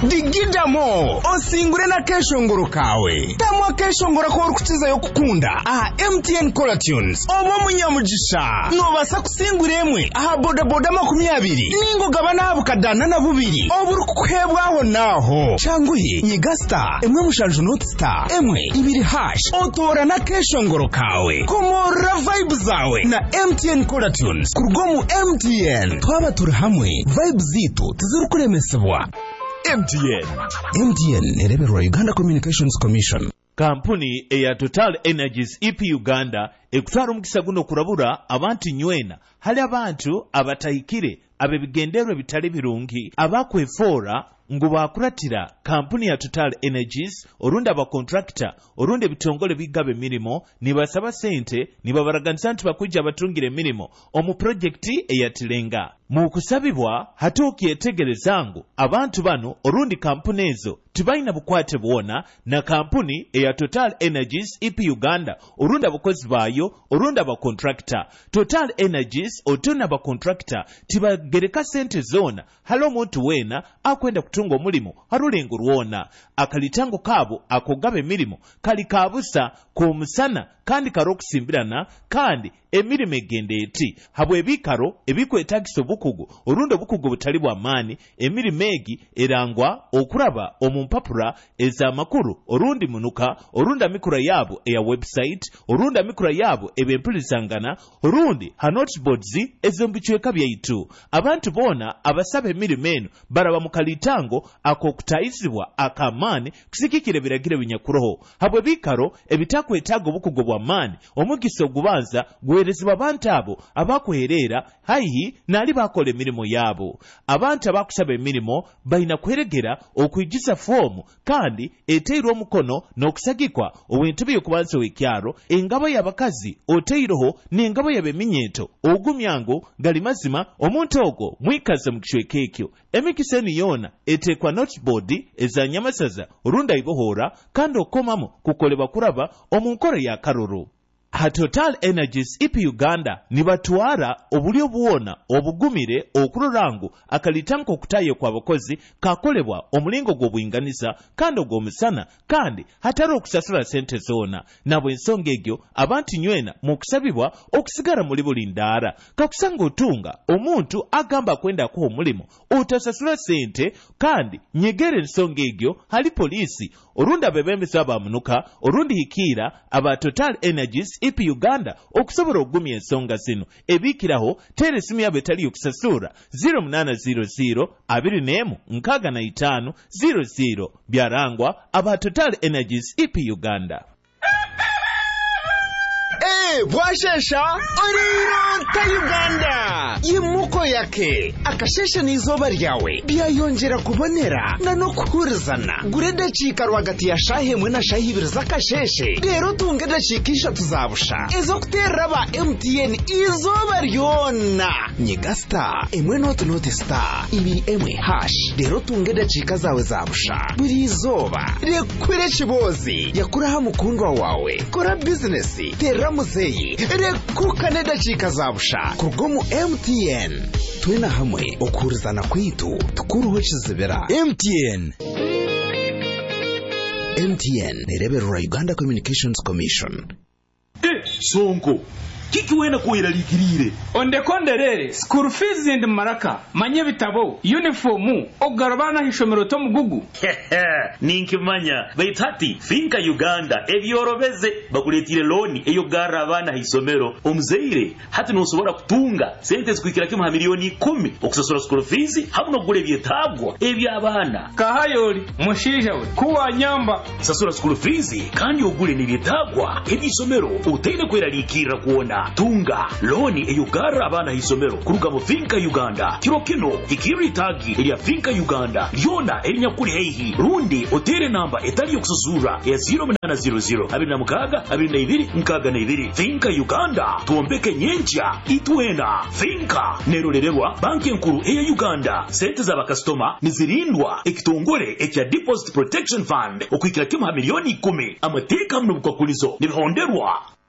digidamo osingure na keshongoro kawe tamwa keshongoro ko rukukiza yo kukunda MTN Color Tunes omo munyamugisha nobasa kusingura emwe boda boda 20 ningo gabana abukadana na bubiri oburu kukwebwaho naho changuye nyigasta emwe mushanju not star emwe ibiri hash otora na keshongoro kawe komora vibe zawe na MTN Color Tunes kurgomu MTN twaba turi hamwe vibe zitu tizirukuremesebwa. MTN ereberwa Uganda Communications Commission. Kampuni eya Total Energies EP Uganda ekutwara omukisa guno kurabura abantu nywena hali abantu abatayikire abebigenderwe bitali birungi abakwefora ngo bakuratira kampuni ya Total Energies orunda aba contractor orunde bitongole bigabe mirimo nibasaba sente nibabaraganisa nti bakujja abatungire mirimo omu project eyatilenga mu kusabibwa hatoki etegerezangu abantu bano orundi kampuni ezo tibaina bukwate buona na kampuni eya Total Energies EP Uganda orunda abakozi bayo orunda aba contractor Total Energies otona aba contractor tibagereka sente zona halo omuntu wena akwenda kutunga omulimo harulengo ruona akalitango kabo akogabe mirimo kali kabusa ku musana kandi karokusimbirana kandi emirimo egende eti habwe ebikaro ebikwetagiso bukugu orundo bukugu butali bwa mani emirimo egi erangwa okuraba omumpapura eza makuru orundi munuka orunda mikura yabo eya website orunda mikura yabo ebempulizangana orundi hanotboards ezombichweka byaitu abantu bona abasabe emirimo eno baraba mukalitango akokutayisibwa akamani kusikikire biragire binyakuroho habwe bikaro ebitakwetago bukugu bwa mani omugiso gubanza gwerezibwa abantu abo abakuherera haihi nali bakola emirimo yabo abantu abakusaba emirimo baina kweregera okwijisa fomu kandi eteirwa omukono n'okusagikwa obwintu by'okubanza w'ekyaro engabo y'abakazi oteiroho n'engabo y'abeminyeeto ogumyango gali mazima omuntu ogwo mwikaze mu kishweka ekyo emikisa eno yona eteekwa noteboard eza nyamasaza orunda ibohora kandi okomamu kukolebwa kuraba omunkoro ya karoro. Total Energies EP Uganda nibatwara obulyo buwona obugumire okurorangu akalitanko okutaye kwa abakozi kakolebwa omulingo gw'obuyinganiza kandi ogw'omusana kandi hatari okusasula sente zona nabo ensonga egyo abantu nywena mu kusabibwa okusigara muri buli ndaara kakusanga otunga omuntu agamba kwenda ko omulimo otasasula sente kandi nyegere ensonga egyo hali polisi orunda bebembesa abamunuka orundi hikira aba Total Energies EP Uganda okusobola okugumya ensonga zino ebikiraho tere simu yabo etali okusasura 0800 24 65 byarangwa aba Total Energies EP Uganda. Bwashesha oriro ta Uganda yimuko yake akashesha n'izoba ryawe byayongera kubonera na no kuhurizana gurede chika rwagati ya shahe mwe na shahe ibiri zakasheshe rero tungede chikisha tuzabusha ezo kutera ba MTN izoba ryona nyigasta emwe not star ibi emwe hash rero tungede chika zawe zabusha buri izoba rekwire chibozi yakuraha mukundwa wawe kora business tera muzeyi rekukane dachika zabusha kurgomu MTN twena hamwe okurizana kwitu tukuruho chizibera MTN nereberwa Uganda Communications Commission. Sonko kiki wena kuira likirire onde konderere school fees and maraka manye bitabo uniform ogarabana hishomero to mugugu ninkimanya baitati finka Uganda ebyorobeze bakuletire loan eyo garabana hisomero omzeire hati no sobora kutunga sente zikwikira kima milioni 10 okusasura school fees habuno gure byetabwa ebyabana kahayoli mushija we kuwa nyamba sasura school fees kandi ogure ni byetabwa ebisomero utende kwera likira kuona tunga loni eyugara abana hisomero kuruga mu finka Uganda kirokino ikiri tagi ya finka Uganda yona elinyakuri heihi rundi otere namba etali yokusuzura ya 0800 abinamukaga abinayibiri nkaga nayibiri finka Uganda tuombeke nyencha itwena finka nerorerwa banki nkuru eya Uganda sente za bakastoma nizirindwa ekitongore ekya deposit protection fund okwikira kima milioni 10 amateka mno bukakulizo nibihonderwa